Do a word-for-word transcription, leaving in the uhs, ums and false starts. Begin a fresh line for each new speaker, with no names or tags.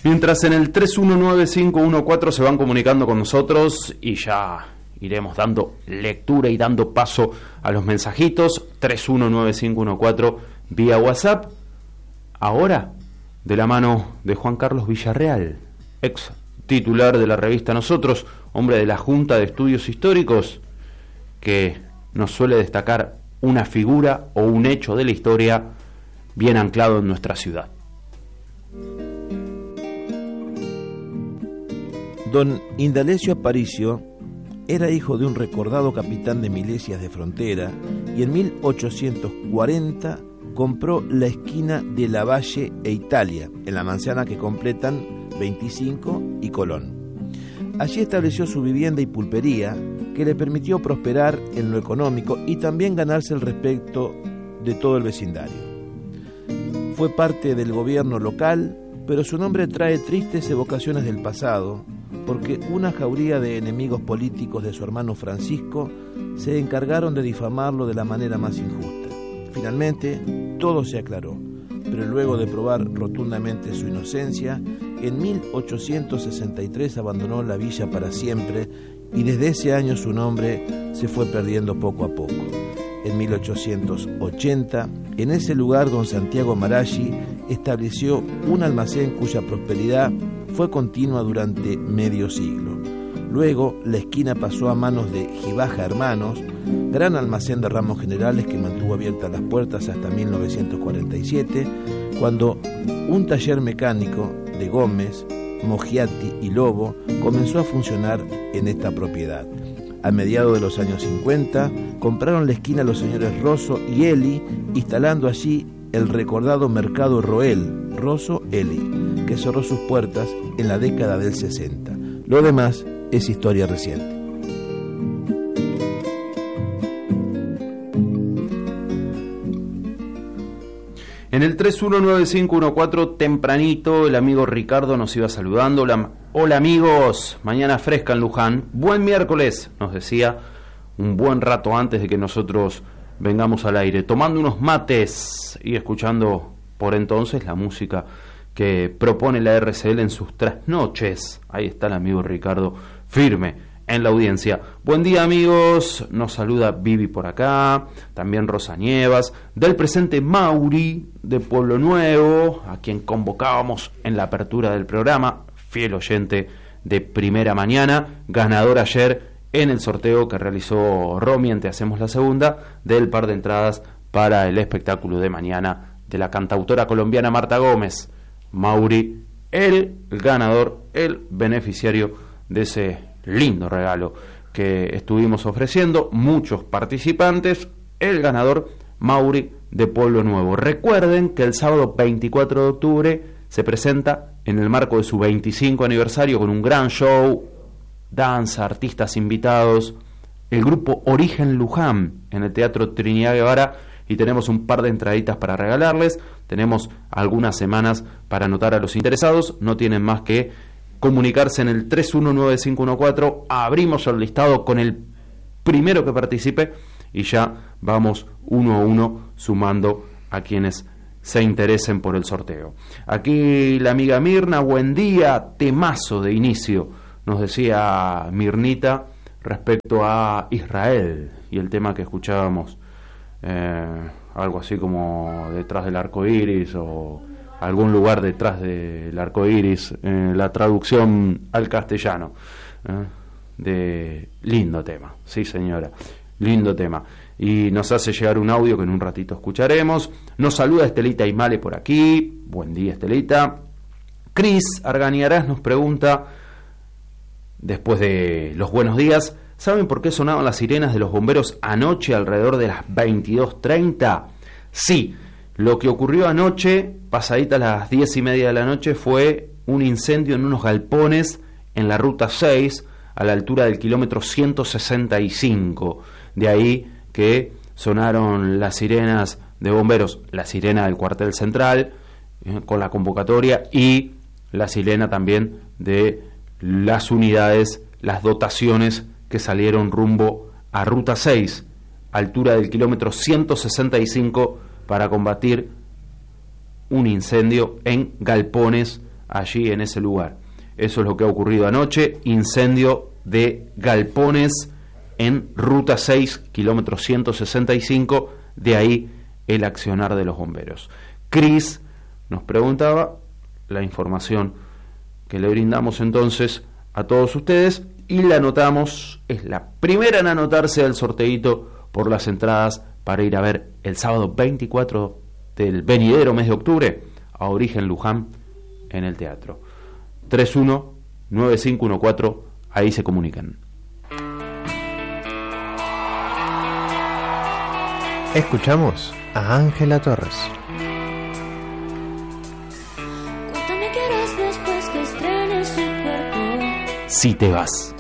Mientras en el tres uno nueve cinco uno cuatro se van comunicando con nosotros y ya iremos dando lectura y dando paso a los mensajitos. Tres uno nueve cinco uno cuatro vía WhatsApp. Ahora, de la mano de Juan Carlos Villarreal, ex titular de la revista Nosotros, hombre de la Junta de Estudios Históricos, que nos suele destacar una figura o un hecho de la historia bien anclado en nuestra ciudad.
Don Indalecio Aparicio era hijo de un recordado capitán de milicias de frontera y en mil ochocientos cuarenta compró la esquina de Lavalle e Italia, en la manzana que completan veinticinco y Colón. Allí estableció su vivienda y pulpería, que le permitió prosperar en lo económico y también ganarse el respeto de todo el vecindario. Fue parte del gobierno local, pero su nombre trae tristes evocaciones del pasado, porque una jauría de enemigos políticos de su hermano Francisco se encargaron de difamarlo de la manera más injusta. Finalmente, todo se aclaró, pero luego de probar rotundamente su inocencia, en mil ochocientos sesenta y tres abandonó la villa para siempre y desde ese año su nombre se fue perdiendo poco a poco. En mil ochocientos ochenta, en ese lugar don Santiago Maraggi estableció un almacén cuya prosperidad fue continua durante medio siglo. Luego, la esquina pasó a manos de Gibaja Hermanos, gran almacén de ramos generales que mantuvo abiertas las puertas hasta mil novecientos cuarenta y siete, cuando un taller mecánico de Gómez, Mogiati y Lobo comenzó a funcionar en esta propiedad. A mediados de los años cincuenta, compraron la esquina los señores Rosso y Eli, instalando allí el recordado mercado Roel, Rosso Eli, que cerró sus puertas en la década del sesenta. Lo demás es historia reciente.
En el tres uno nueve cinco uno cuatro, tempranito, el amigo Ricardo nos iba saludando. Hola, hola amigos, mañana fresca en Luján. Buen miércoles, nos decía, un buen rato antes de que nosotros vengamos al aire, tomando unos mates y escuchando por entonces la música que propone la R C L en sus trasnoches. Ahí está el amigo Ricardo, firme en la audiencia. Buen día amigos, nos saluda Vivi por acá, también Rosa Nievas, del presente Mauri de Pueblo Nuevo, a quien convocábamos en la apertura del programa, fiel oyente de Primera Mañana, ganador ayer en el sorteo que realizó Romy en Te Hacemos la Segunda, del par de entradas para el espectáculo de mañana de la cantautora colombiana Marta Gómez. Mauri, el ganador, el beneficiario de ese lindo regalo que estuvimos ofreciendo, muchos participantes, el ganador Mauri de Pueblo Nuevo. Recuerden que el sábado veinticuatro de octubre se presenta en el marco de su veinticinco aniversario con un gran show, danza, artistas invitados, el grupo Origen Luján en el Teatro Trinidad Guevara, y tenemos un par de entraditas para regalarles. Tenemos algunas semanas para anotar a los interesados, no tienen más que comunicarse en el tres uno nueve cinco uno cuatro, abrimos el listado con el primero que participe y ya vamos uno a uno sumando a quienes se interesen por el sorteo. Aquí la amiga Mirna, buen día, temazo de inicio, nos decía Mirnita respecto a Israel y el tema que escuchábamos, eh, algo así como detrás del arco iris o algún lugar detrás del arco iris, eh, la traducción al castellano, eh, de lindo tema, sí señora, lindo tema. Y nos hace llegar un audio que en un ratito escucharemos. Nos saluda Estelita Imale por aquí, buen día Estelita. Cris Arganiarás nos pregunta, después de los buenos días, ¿saben por qué sonaban las sirenas de los bomberos anoche alrededor de las veintidós treinta? Sí, lo que ocurrió anoche, pasadita las diez y media de la noche, fue un incendio en unos galpones en la ruta seis, a la altura del kilómetro ciento sesenta y cinco. De ahí que sonaron las sirenas de bomberos, la sirena del cuartel central, eh, con la convocatoria, y la sirena también de las unidades, las dotaciones que salieron rumbo a ruta seis, altura del kilómetro ciento sesenta y cinco, para combatir un incendio en galpones allí en ese lugar. Eso es lo que ha ocurrido anoche, incendio de galpones en Ruta seis, kilómetro ciento sesenta y cinco, de ahí el accionar de los bomberos. Cris nos preguntaba la información que le brindamos entonces a todos ustedes y la anotamos, es la primera en anotarse al sorteíto por las entradas para ir a ver el sábado veinticuatro del venidero mes de octubre a Origen Luján en el teatro. tres uno nueve cinco uno cuatro, ahí se comunican.
Escuchamos a Ángela Torres.
Si te vas.